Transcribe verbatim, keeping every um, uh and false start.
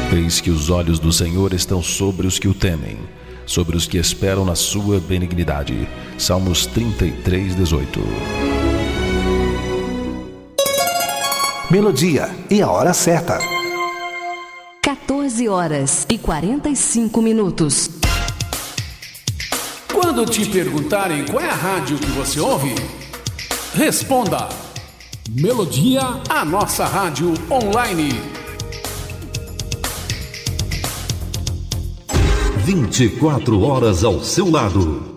Eis que os olhos do Senhor estão sobre os que o temem, sobre os que esperam na sua benignidade. Salmos trinta e três, dezoito. Melodia e a hora certa. quatorze horas e quarenta e cinco minutos. Quando te perguntarem qual é a rádio que você ouve, responda: Melodia, a nossa rádio online. vinte e quatro horas ao seu lado.